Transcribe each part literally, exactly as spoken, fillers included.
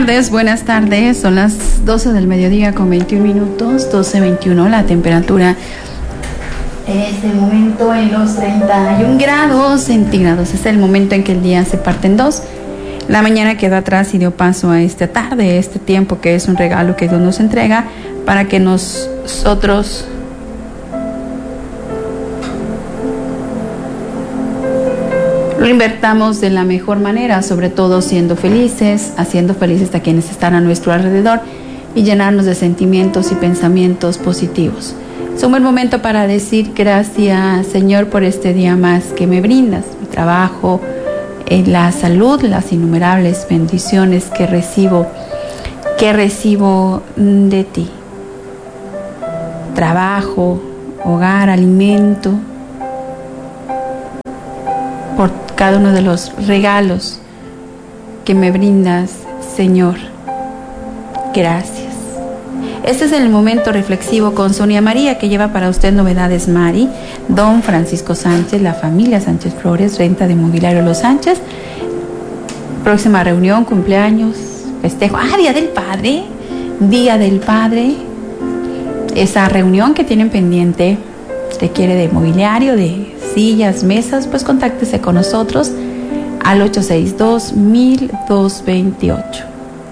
tardes, buenas tardes. Son las doce del mediodía con veintiún minutos, doce veintiuno. La temperatura en este momento en los treinta y un grados centígrados. Es el momento en que el día se parte en dos. La mañana quedó atrás y dio paso a esta tarde, este tiempo que es un regalo que Dios nos entrega para que nosotros lo invertamos de la mejor manera, sobre todo siendo felices, haciendo felices a quienes están a nuestro alrededor y llenarnos de sentimientos y pensamientos positivos. Es un buen momento para decir gracias, Señor, por este día más que me brindas, mi trabajo, eh, la salud, las innumerables bendiciones que recibo, que recibo de ti. Trabajo, hogar, alimento, por cada uno de los regalos que me brindas, Señor. Gracias. Este es el momento reflexivo con Sonia María, que lleva para usted novedades Mari, don Francisco Sánchez, la familia Sánchez Flores, renta de mobiliario Los Sánchez. Próxima reunión, cumpleaños, festejo. Ah, Día del Padre. Día del Padre. Esa reunión que tienen pendiente, requiere de mobiliario, de sillas, mesas, pues contáctese con nosotros al ocho seis dos, mil doscientos veintiocho.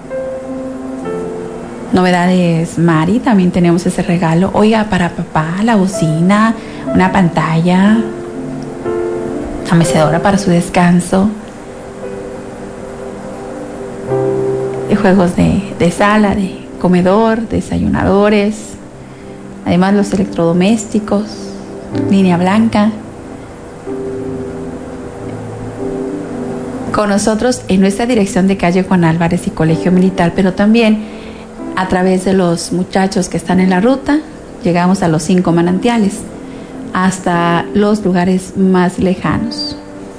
Novedades Mari, también tenemos ese regalo. Oiga, para papá, la bocina, una pantalla, la mecedora para su descanso, y juegos de, de sala, de comedor, desayunadores, además los electrodomésticos, línea blanca. Con nosotros en nuestra dirección de calle Juan Álvarez y Colegio Militar, pero también a través de los muchachos que están en la ruta, llegamos a los cinco manantiales, hasta los lugares más lejanos.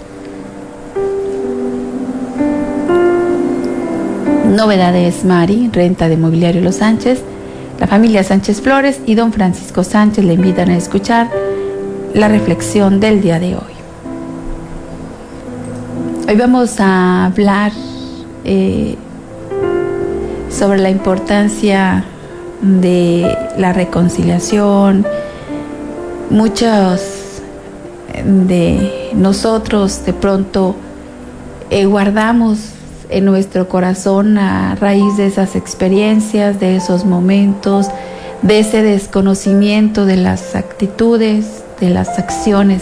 Novedades Mari, renta de mobiliario Los Sánchez, la familia Sánchez Flores y don Francisco Sánchez le invitan a escuchar la reflexión del día de hoy. Hoy vamos a hablar eh, sobre la importancia de la reconciliación. Muchos de nosotros de pronto eh, guardamos en nuestro corazón a raíz de esas experiencias, de esos momentos, de ese desconocimiento de las actitudes, de las acciones.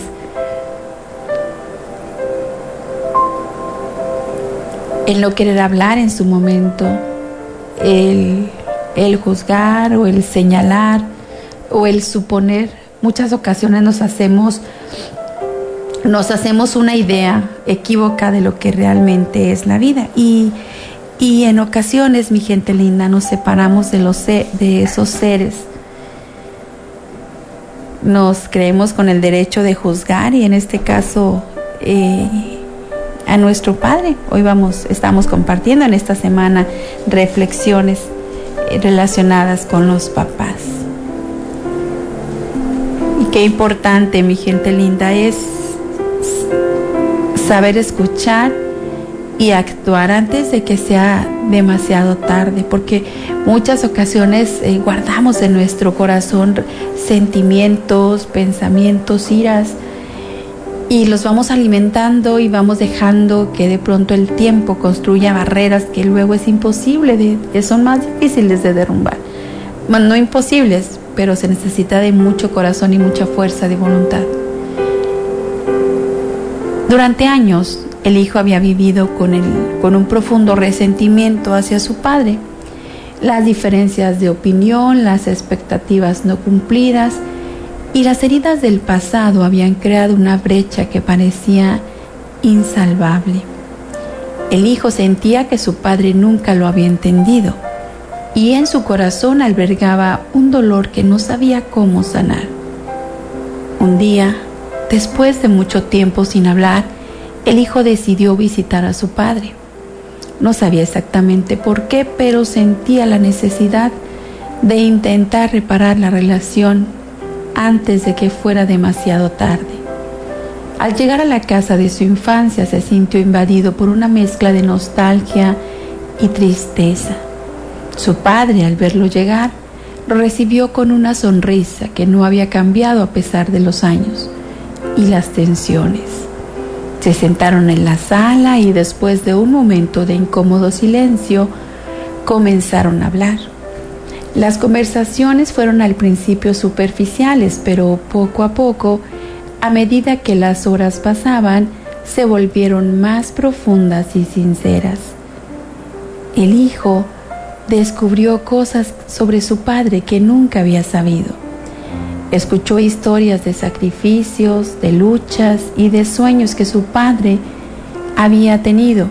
El no querer hablar en su momento, el, el juzgar o el señalar o el suponer. Muchas ocasiones nos hacemos, nos hacemos una idea equívoca de lo que realmente es la vida. Y, y en ocasiones, mi gente linda, nos separamos de, los, de esos seres. Nos creemos con el derecho de juzgar y en este caso eh, a nuestro Padre. Hoy vamos, estamos compartiendo en esta semana reflexiones relacionadas con los papás. Y qué importante, mi gente linda, es saber escuchar y actuar antes de que sea demasiado tarde, porque muchas ocasiones eh, guardamos en nuestro corazón sentimientos, pensamientos, iras, y los vamos alimentando y vamos dejando que de pronto el tiempo construya barreras que luego es imposible, de, que son más difíciles de derrumbar. Bueno, no imposibles, pero se necesita de mucho corazón y mucha fuerza de voluntad. Durante años, el hijo había vivido con, el, con un profundo resentimiento hacia su padre. Las diferencias de opinión, las expectativas no cumplidas y las heridas del pasado habían creado una brecha que parecía insalvable. El hijo sentía que su padre nunca lo había entendido y en su corazón albergaba un dolor que no sabía cómo sanar. Un día, después de mucho tiempo sin hablar, el hijo decidió visitar a su padre. No sabía exactamente por qué, pero sentía la necesidad de intentar reparar la relación antes de que fuera demasiado tarde. Al llegar a la casa de su infancia, se sintió invadido por una mezcla de nostalgia y tristeza. Su padre, al verlo llegar, lo recibió con una sonrisa que no había cambiado a pesar de los años y las tensiones. Se sentaron en la sala y después de un momento de incómodo silencio, comenzaron a hablar. Las conversaciones fueron al principio superficiales, pero poco a poco, a medida que las horas pasaban, se volvieron más profundas y sinceras. El hijo descubrió cosas sobre su padre que nunca había sabido. Escuchó historias de sacrificios, de luchas y de sueños que su padre había tenido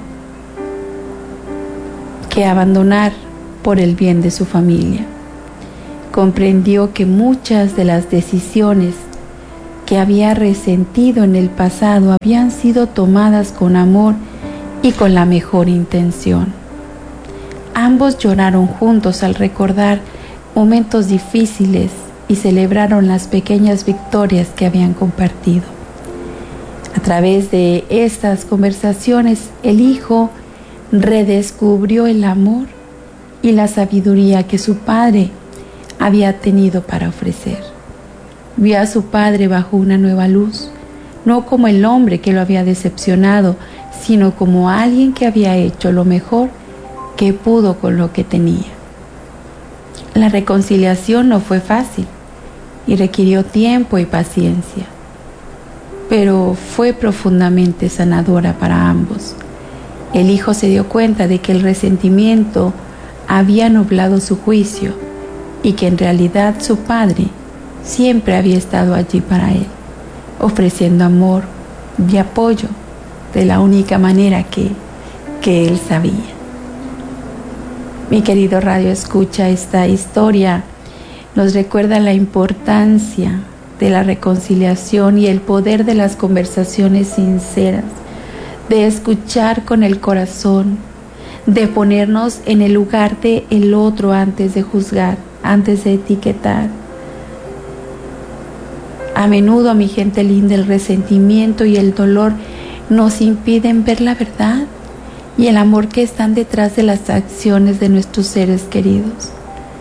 que abandonar por el bien de su familia. Comprendió que muchas de las decisiones que había resentido en el pasado habían sido tomadas con amor y con la mejor intención. Ambos lloraron juntos al recordar momentos difíciles y celebraron las pequeñas victorias que habían compartido. A través de estas conversaciones, el hijo redescubrió el amor y la sabiduría que su padre había tenido para ofrecer. Vio a su padre bajo una nueva luz, no como el hombre que lo había decepcionado, sino como alguien que había hecho lo mejor que pudo con lo que tenía. La reconciliación no fue fácil y requirió tiempo y paciencia, pero fue profundamente sanadora para ambos. El hijo se dio cuenta de que el resentimiento había nublado su juicio y que en realidad su padre siempre había estado allí para él, ofreciendo amor y apoyo de la única manera que, que él sabía. Mi querido Radio Escucha, esta historia nos recuerda la importancia de la reconciliación y el poder de las conversaciones sinceras, de escuchar con el corazón, de ponernos en el lugar de el otro antes de juzgar, antes de etiquetar. A menudo, mi gente linda, el resentimiento y el dolor nos impiden ver la verdad y el amor que están detrás de las acciones de nuestros seres queridos.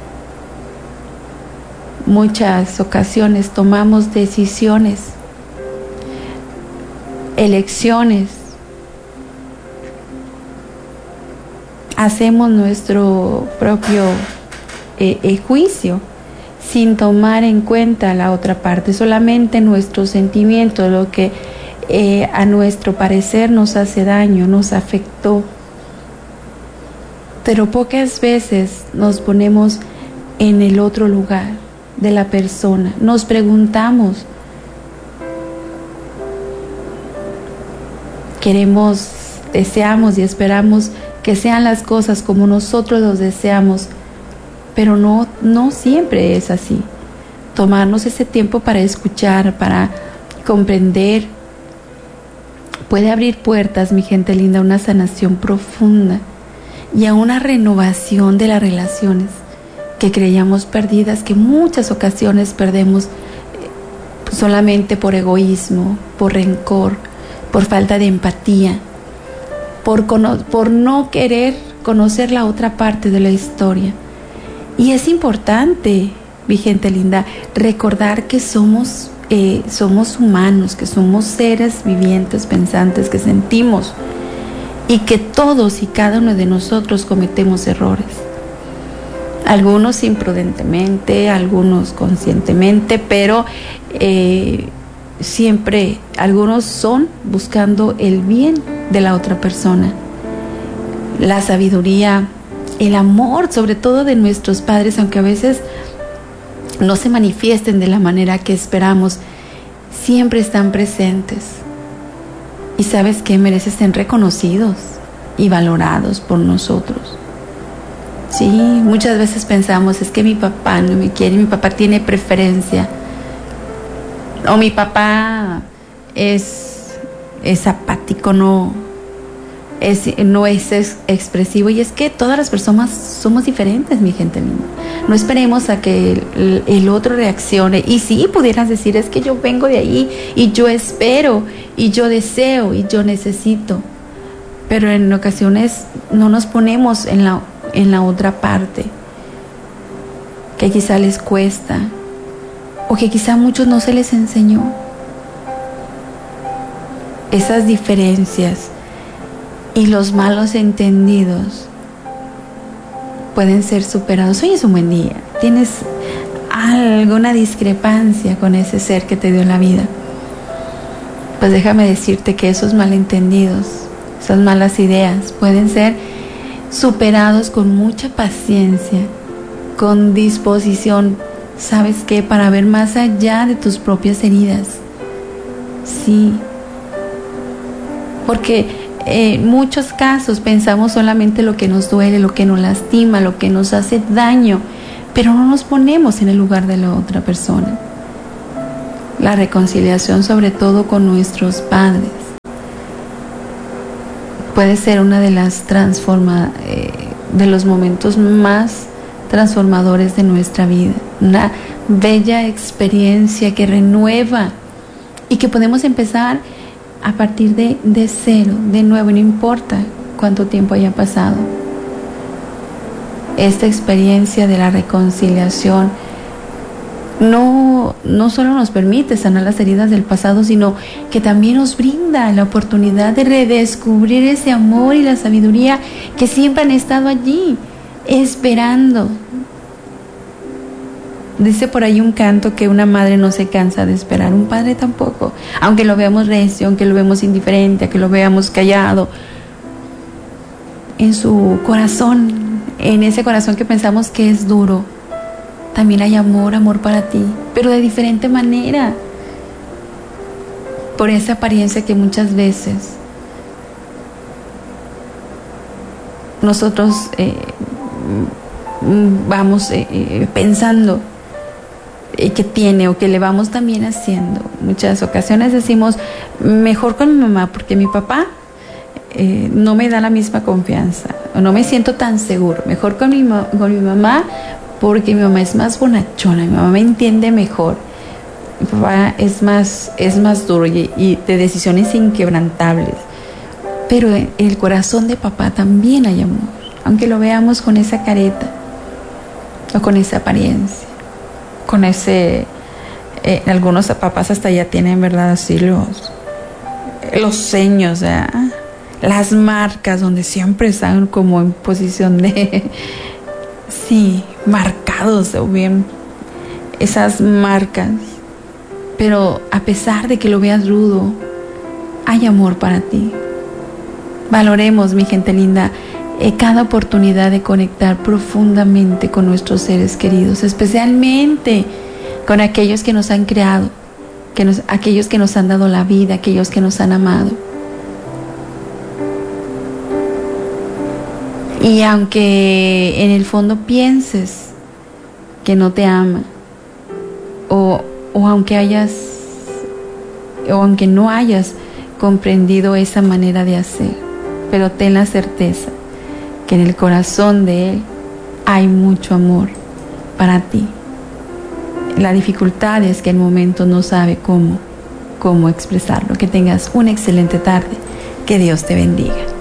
Muchas ocasiones tomamos decisiones, elecciones, hacemos nuestro propio eh, eh, juicio sin tomar en cuenta la otra parte, solamente nuestros sentimientos, lo que eh, a nuestro parecer nos hace daño, nos afectó. Pero pocas veces nos ponemos en el otro lugar de la persona, nos preguntamos, queremos, deseamos y esperamos que sean las cosas como nosotros los deseamos, pero no, no siempre es así. Tomarnos ese tiempo para escuchar, para comprender, puede abrir puertas, mi gente linda, a una sanación profunda y a una renovación de las relaciones que creíamos perdidas, que muchas ocasiones perdemos solamente por egoísmo, por rencor, por falta de empatía, por, cono- por no querer conocer la otra parte de la historia. Y es importante, mi gente linda, recordar que somos, eh, somos humanos, que somos seres vivientes, pensantes, que sentimos y que todos y cada uno de nosotros cometemos errores. Algunos imprudentemente, algunos conscientemente, pero eh, siempre algunos son buscando el bien de la otra persona. La sabiduría, el amor, sobre todo de nuestros padres, aunque a veces no se manifiesten de la manera que esperamos, siempre están presentes. Y sabes que mereces ser reconocidos y valorados por nosotros. Sí, muchas veces pensamos, es que mi papá no me quiere, mi papá tiene preferencia, o mi papá es, es apático, no es, no es expresivo. Y es que todas las personas somos diferentes, mi gente linda. No esperemos a que el, el otro reaccione. Y sí, pudieras decir, es que yo vengo de ahí y yo espero y yo deseo y yo necesito. pero en ocasiones no nos ponemos en la, en la otra parte, que quizá les cuesta, o que quizá a muchos no se les enseñó. Esas diferencias y los malos entendidos pueden ser superados. Hoy es un buen día, tienes alguna discrepancia con ese ser que te dio la vida, pues déjame decirte que esos malentendidos, esas malas ideas pueden ser superados con mucha paciencia, con disposición, ¿sabes qué? Para ver más allá de tus propias heridas. Sí, porque en muchos casos pensamos solamente lo que nos duele, lo que nos lastima, lo que nos hace daño, pero no nos ponemos en el lugar de la otra persona. La reconciliación, sobre todo con nuestros padres, puede ser una de las transforma, eh, de los momentos más transformadores de nuestra vida. Una bella experiencia que renueva y que podemos empezar a partir de, de cero, de nuevo, no importa cuánto tiempo haya pasado. Esta experiencia de la reconciliación no, no solo nos permite sanar las heridas del pasado, sino que también nos brinda la oportunidad de redescubrir ese amor y la sabiduría que siempre han estado allí, esperando. Dice por ahí un canto que una madre no se cansa de esperar, un padre tampoco, aunque lo veamos recio, aunque lo veamos indiferente, aunque lo veamos callado. En su corazón, en ese corazón que pensamos que es duro, también hay amor, amor para ti, pero de diferente manera. Por esa apariencia que muchas veces nosotros eh, vamos eh, eh, pensando eh, que tiene o que le vamos también haciendo. Muchas ocasiones decimos, mejor con mi mamá, porque mi papá eh, no me da la misma confianza, o no me siento tan seguro. Mejor con mi, con mi mamá, porque mi mamá es más bonachona, mi mamá me entiende mejor. Mi papá es más, es más duro y, y de decisiones inquebrantables. Pero en el corazón de papá también hay amor, aunque lo veamos con esa careta o con esa apariencia, con ese... Eh, algunos papás hasta ya tienen, ¿verdad? Así los, los seños, ¿verdad? Las marcas donde siempre están como en posición de... sí, marcados o bien esas marcas, pero a pesar de que lo veas rudo, hay amor para ti. Valoremos, mi gente linda, eh, cada oportunidad de conectar profundamente con nuestros seres queridos, especialmente con aquellos que nos han creado, que nos, aquellos que nos han dado la vida, aquellos que nos han amado. Y aunque en el fondo pienses que no te ama, o, o aunque hayas, o aunque no hayas comprendido esa manera de hacer, pero ten la certeza que en el corazón de Él hay mucho amor para ti. La dificultad es que en el momento no sabe cómo, cómo expresarlo. Que tengas una excelente tarde. Que Dios te bendiga.